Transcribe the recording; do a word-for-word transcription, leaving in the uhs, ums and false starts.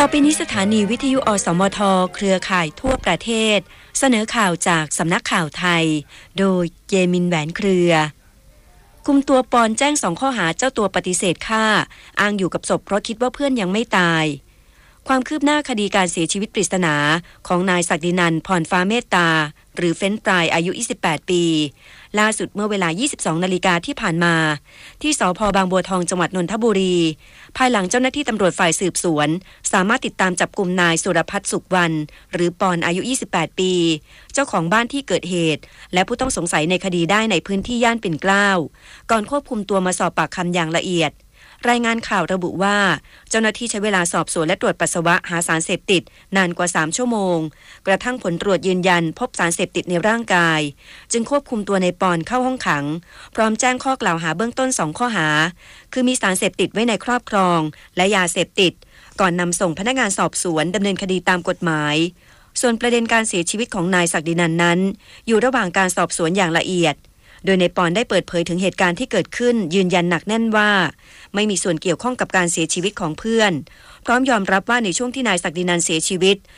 อไปนี้สถานีวิทยุอสมทเครือข่ายทั่วประเทศเสนอข่าวจากสำนักข่าวไทยโดยเยมินแหวนเครือคุมตัวปอนแจ้งสองข้อหาเจ้าตัวปฏิเสธฆ่าอ้างอยู่กับศพเพราะคิดว่าเพื่อนยังไม่ตายความคืบหน้าคดีการเสียชีวิตปริศนาของนายศักดินันท์พรฟ้าเมตตาหรือเฟ้นปรายอายุยี่สิบแปดปีล่าสุดเมื่อเวลา ยี่สิบสองนาฬิกาที่ผ่านมาที่สภ.บางบัวทองจังหวัดนนทบุรีภายหลังเจ้าหน้าที่ตำรวจฝ่ายสืบสวนสามารถติดตามจับกุมนายสุรพัฒน์สุขวรรณหรือปอนอายุยี่สิบแปดปีเจ้าของบ้านที่เกิดเหตุและผู้ต้องสงสัยในคดีได้ในพื้นที่ย่านปิ่นเกล้าก่อนควบคุมตัวมาสอบปากคำอย่างละเอียดรายงานข่าวระบุว่าเจ้าหน้าที่ใช้เวลาสอบสวนและตรวจปัสสาวะหาสารเสพติดนานกว่าสามชั่วโมงกระทั่งผลตรวจยืนยันพบสารเสพติดในร่างกายจึงควบคุมตัวในปอนเข้าห้องขังพร้อมแจ้งข้อกล่าวหาเบื้องต้นสองข้อหาคือมีสารเสพติดไว้ในครอบครองและยาเสพติดก่อนนำส่งพนักงานสอบสวนดำเนินคดีตามกฎหมายส่วนประเด็นการเสียชีวิตของนายศักดินันท์นั้นอยู่ระหว่างการสอบสวนอย่างละเอียดโดยในปอนได้เปิดเผยถึงเหตุการณ์ที่เกิดขึ้นยืนยันหนักแน่นว่าไม่มีส่วนเกี่ยวข้องกับการเสียชีวิตของเพื่อนพร้อมยอมรับว่าในช่วงที่นายศักดินันท์เสียชีวิต